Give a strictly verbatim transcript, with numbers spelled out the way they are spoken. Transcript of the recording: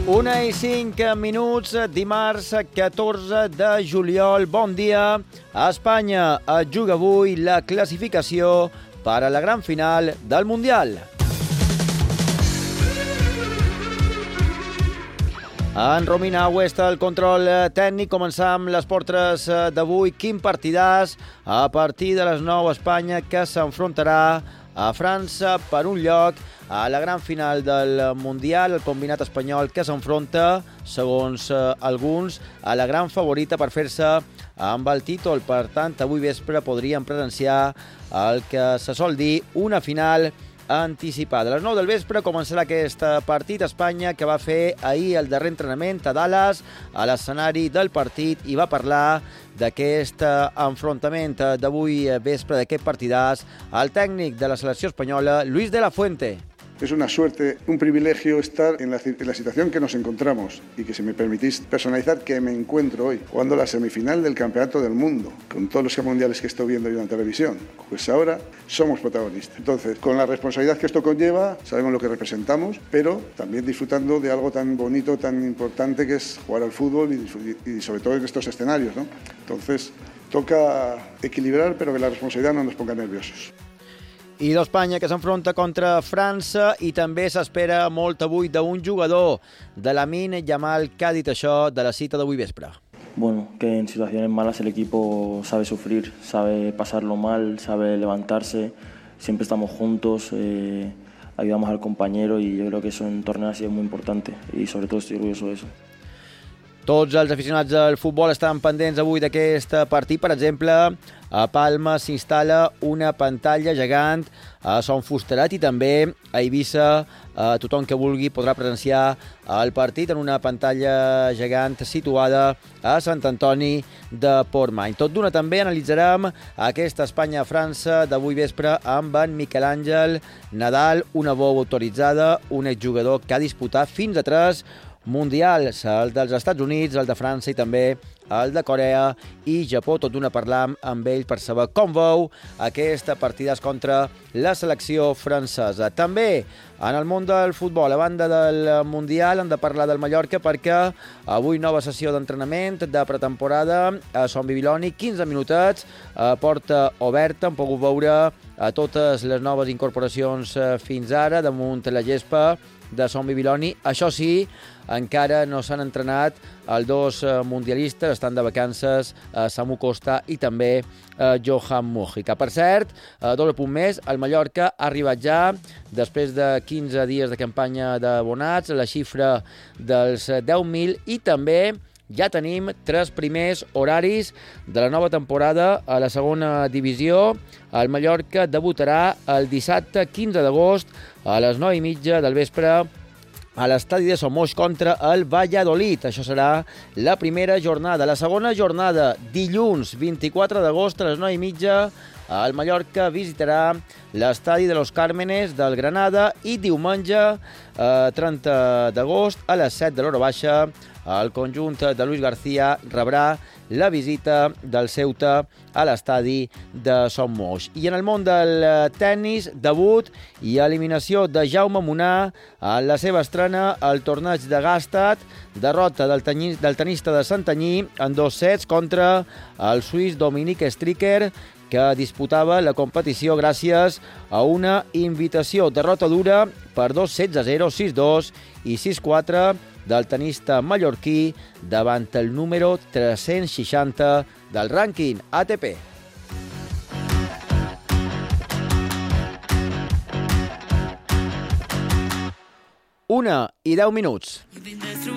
Una i cinc minuts, dimarts catorze de juliol. Bon dia. Espanya juga avui la classificació per a la gran final del Mundial. En Romina Huesta, el control tècnic. Començam les portres d'avui. Quin partidàs a partir de les nou. Espanya que s'enfrontarà a França per un lloc a la gran final del Mundial. El combinat espanyol que s'enfronta, segons alguns, a la gran favorita per fer-se amb el títol. Per tant, avui vespre podríem presenciar el que se sol dir una final anticipada. A les nou del vespre començarà aquest partit. Espanya, que va fer ahir el darrer entrenament a Dallas, a l'escenari del partit, i va parlar d'aquest enfrontament d'avui vespre, d'aquest partidàs, el tècnic de la selecció espanyola, Luis de la Fuente. Es una suerte, un privilegio estar en la, en la situación que nos encontramos y que, si me permitís personalizar, que me encuentro hoy, jugando la semifinal del Campeonato del Mundo, con todos los mundiales que estoy viendo yo en televisión. Pues ahora somos protagonistas. Entonces, con la responsabilidad que esto conlleva, sabemos lo que representamos, pero también disfrutando de algo tan bonito, tan importante, que es jugar al fútbol y, y sobre todo en estos escenarios, ¿no? Entonces, toca equilibrar, pero que la responsabilidad no nos ponga nerviosos. I d'Espanya, que s'enfronta contra França, i també s'espera molt avui d'un jugador de Lamine Yamal, que ha dit això de la cita d'avui vespre. Bueno, que en situaciones malas el equipo sabe sufrir, sabe pasarlo mal, sabe levantarse, siempre estamos juntos, eh, ayudamos al compañero, y yo creo que eso en torneos así es muy importante, y sobre todo estoy orgulloso de eso. Tots els aficionats al futbol estan pendents avui d'aquest partit. Per exemple, a Palma s'instal·la una pantalla gegant a Son Fusterat, i també a Eivissa tothom que vulgui podrà presenciar el partit en una pantalla gegant situada a Sant Antoni de Portmany. Tot d'una també analitzarem aquesta Espanya-França d'avui vespre amb en Miquel Àngel Nadal, una veu autoritzada, un exjugador que ha disputat fins a tres mundials, el dels Estats Units, el de França i també el de Corea i Japó. Tot d'una parlam amb ell per saber com veu aquesta partidàs contra la selecció francesa. També en el món del futbol, a banda del Mundial, hem de parlar del Mallorca, perquè avui nova sessió d'entrenament de pretemporada a Son Bibiloni, quinze minutets, a porta oberta. Hem pogut veure a totes les noves incorporacions fins ara damunt la gespa de Son Bibiloni. Això sí, encara no s'han entrenat els dos mundialistes, estan de vacances Samu Costa i també Johan Mujica. Per cert, doble punt més, el Mallorca ha arribat ja, després de quinze dies de campanya d'abonats, la xifra dels deu mil, i també ja tenim tres primers horaris de la nova temporada a la segona divisió. El Mallorca debutarà el dissabte quinze d'agost a les nou i mitja del vespre a l'estadi de Somos contra el Valladolid. Això serà la primera jornada. La segona jornada, dilluns vint-i-quatre d'agost a les nou i mitja, el Mallorca visitarà l'estadi de Los Cármenes del Granada, i diumenge eh, trenta d'agost a les set de l'hora baixa el conjunt de Luis García rebrà la visita del Ceuta a l'estadi de Somos. I en el món del tennis, debut i eliminació de Jaume Munar en la seva estrena al torneig de Gstaad, derrota del, tenis, del tenista de Santanyí en dos sets contra el suís Dominic Stricker, que disputava la competició gràcies a una invitació. Derrota dura per dos sets a zero, sis dos i sis quatre del tenista mallorquí davant el número tres-cents seixanta del rànquing A T P. Una i deu minuts.